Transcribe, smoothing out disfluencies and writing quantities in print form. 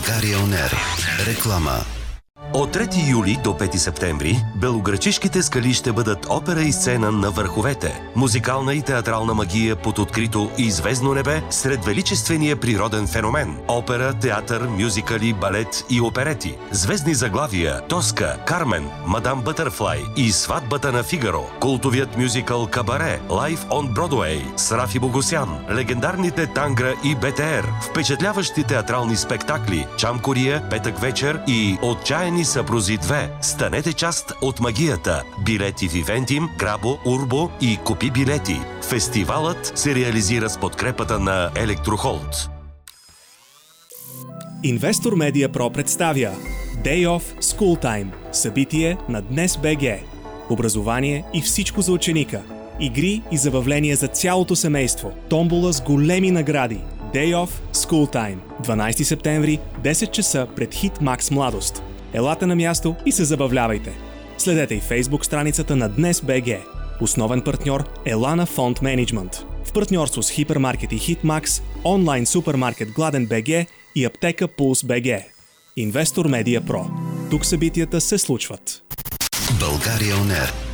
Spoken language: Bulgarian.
България ОНЕР. Реклама. От 3 юли до 5 септември белоградчишките скали ще бъдат опера и сцена на върховете. Музикална и театрална магия под открито и звездно небе сред величествения природен феномен. Опера, театър, мюзикали, балет и оперети. Звездни заглавия Тоска, Кармен, Мадам Бътърфлай и Сватбата на Фигаро. Култовият мюзикъл Кабаре, Live on Broadway с Рафи Богосян. Легендарните Тангра и БТР. Впечатляващи театрални спектакли Чамкория, Петък вечер и Отчаяни съпрузи 2. Станете част от магията. Билети в Ивентим, Грабо, Урбо и Купи билети. Фестивалът се реализира с подкрепата на Електрохолд. Инвестор Медиа Про представя Day Off School Time. Събитие на Днес БГ. Образование и всичко за ученика. Игри и забавления за цялото семейство. Томбола с големи награди. Day Off School Time. 12 септември, 10 часа пред Хит Макс Младост. Елате на място и се забавлявайте. Следете и Фейсбук страницата на Днес БГ. Основен партньор Елана Фонд Менеджмент. В партньорство с Хипермаркет и Хитмакс, онлайн супермаркет Гладен БГ и аптека Пулс БГ. Инвестор Медиа Про. Тук събитията се случват. България ОНЕР.